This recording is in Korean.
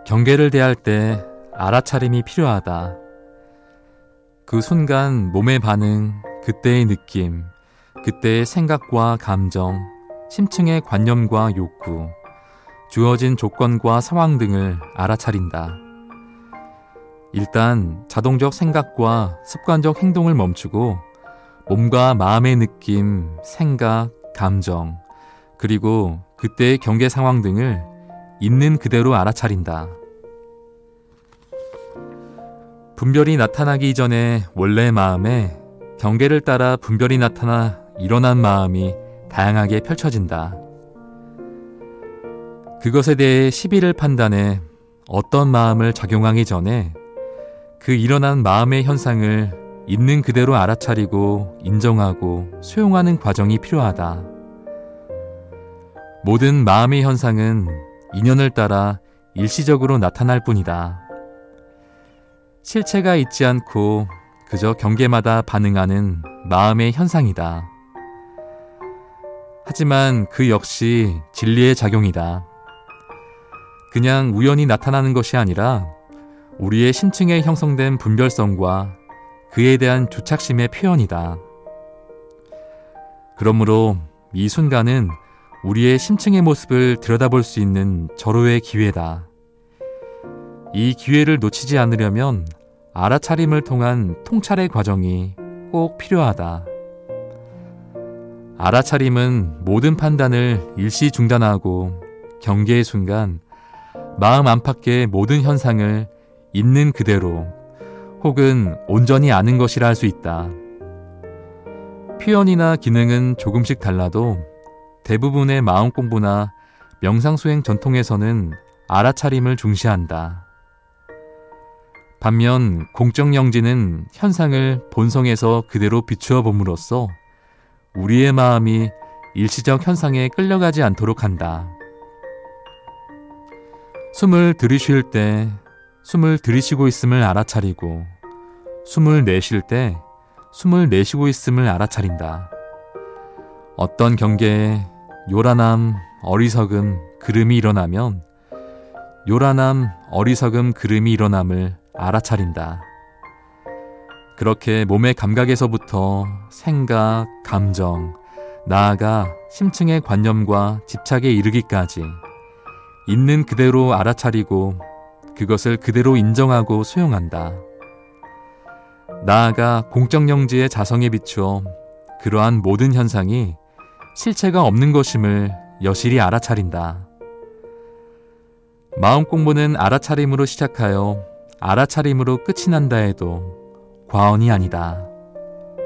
경계를 대할 때 알아차림이 필요하다. 그 순간 몸의 반응, 그때의 느낌, 그때의 생각과 감정, 심층의 관념과 욕구, 주어진 조건과 상황 등을 알아차린다. 일단 자동적 생각과 습관적 행동을 멈추고 몸과 마음의 느낌, 생각, 감정, 그리고 그때의 경계 상황 등을 있는 그대로 알아차린다. 분별이 나타나기 전에 원래 마음에 경계를 따라 분별이 나타나 일어난 마음이 다양하게 펼쳐진다. 그것에 대해 시비를 판단해 어떤 마음을 작용하기 전에 그 일어난 마음의 현상을 있는 그대로 알아차리고 인정하고 수용하는 과정이 필요하다. 모든 마음의 현상은 인연을 따라 일시적으로 나타날 뿐이다. 실체가 있지 않고 그저 경계마다 반응하는 마음의 현상이다. 하지만 그 역시 진리의 작용이다. 그냥 우연히 나타나는 것이 아니라 우리의 심층에 형성된 분별성과 그에 대한 주착심의 표현이다. 그러므로 이 순간은 우리의 심층의 모습을 들여다볼 수 있는 절호의 기회다. 이 기회를 놓치지 않으려면 알아차림을 통한 통찰의 과정이 꼭 필요하다. 알아차림은 모든 판단을 일시 중단하고 경계의 순간 마음 안팎의 모든 현상을 있는 그대로 혹은 온전히 아는 것이라 할 수 있다. 표현이나 기능은 조금씩 달라도 대부분의 마음 공부나 명상수행 전통에서는 알아차림을 중시한다. 반면 공적영지는 현상을 본성에서 그대로 비추어 봄으로써 우리의 마음이 일시적 현상에 끌려가지 않도록 한다. 숨을 들이쉴 때 숨을 들이쉬고 있음을 알아차리고 숨을 내쉴 때 숨을 내쉬고 있음을 알아차린다. 어떤 경계에 요란함, 어리석음, 그름이 일어나면 요란함, 어리석음, 그름이 일어남을 알아차린다. 그렇게 몸의 감각에서부터 생각, 감정, 나아가 심층의 관념과 집착에 이르기까지 있는 그대로 알아차리고 그것을 그대로 인정하고 수용한다. 나아가 공적영지의 자성에 비추어 그러한 모든 현상이 실체가 없는 것임을 여실히 알아차린다. 마음 공부는 알아차림으로 시작하여 알아차림으로 끝이 난다 해도 과언이 아니다.